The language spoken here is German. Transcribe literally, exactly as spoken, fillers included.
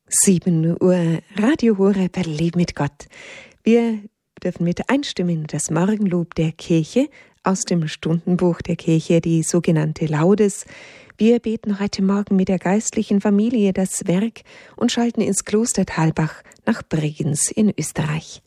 sieben Uhr, Radio Horeb, Leben mit Gott. Wir dürfen mit einstimmen in das Morgenlob der Kirche aus dem Stundenbuch der Kirche, die sogenannte Laudes. Wir beten heute Morgen mit der geistlichen Familie das Werk und schalten ins Kloster Thalbach nach Bregenz in Österreich.